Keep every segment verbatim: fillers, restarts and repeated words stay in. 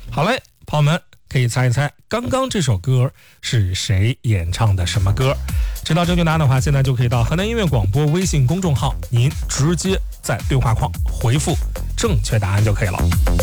好嘞，朋友们可以猜一猜刚刚这首歌是谁演唱的什么歌？知道正确答案的话，现在就可以到河南音乐广播微信公众号，您直接在对话框回复正确答案就可以了。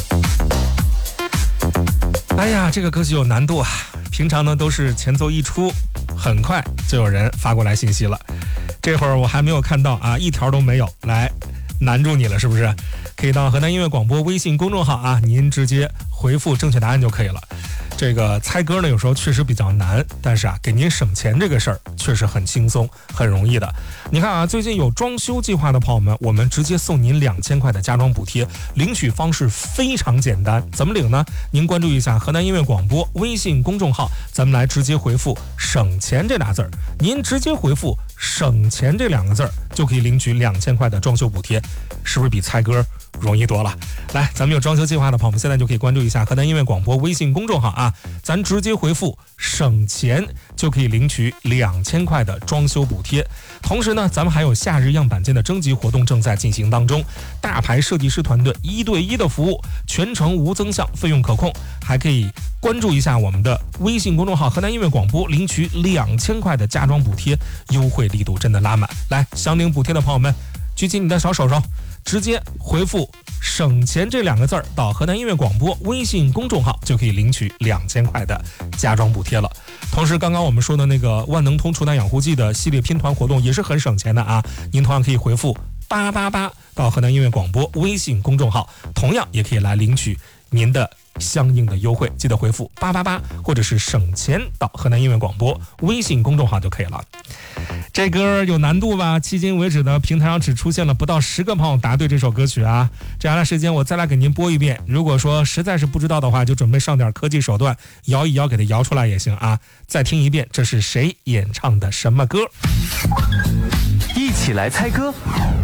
哎呀，这个歌曲有难度啊！平常呢都是前奏一出，很快就有人发过来信息了。这会儿我还没有看到啊，一条都没有，来难住你了是不是？可以到河南音乐广播微信公众号啊，您直接回复正确答案就可以了。这个猜歌呢，有时候确实比较难，但是啊，给您省钱这个事儿确实很轻松，很容易的。你看啊，最近有装修计划的朋友们，我们直接送您两千块的家装补贴，领取方式非常简单，怎么领呢？您关注一下河南音乐广播微信公众号，咱们来直接回复“省钱”这俩字儿，您直接回复“省钱”这两个字儿，就可以领取两千块的装修补贴，是不是比猜歌容易多了？来，咱们有装修计划的朋友们，现在就可以关注一下河南音乐广播微信公众号啊，咱直接回复省钱就可以领取两千块的装修补贴。同时呢，咱们还有夏日样板间的征集活动正在进行当中，大牌设计师团队一对一的服务，全程无增项，费用可控，还可以关注一下我们的微信公众号河南音乐广播，领取两千块的家装补贴，优惠力度真的拉满。来，想领补贴的朋友们，举起你的小手手，直接回复省钱这两个字儿到河南音乐广播微信公众号，就可以领取两千块的家装补贴了。同时刚刚我们说的那个万能通除氮养护剂的系列拼团活动也是很省钱的啊，您同样可以回复八八八到河南音乐广播微信公众号，同样也可以来领取您的相应的优惠，记得回复八八八或者是省钱到河南音乐广播微信公众号就可以了。这歌有难度吧？迄今为止呢，平台上只出现了不到十个朋友答对这首歌曲啊。接下来时间我再来给您播一遍，如果说实在是不知道的话，就准备上点科技手段，摇一摇给它摇出来也行啊。再听一遍，这是谁演唱的什么歌？ 一起来猜歌。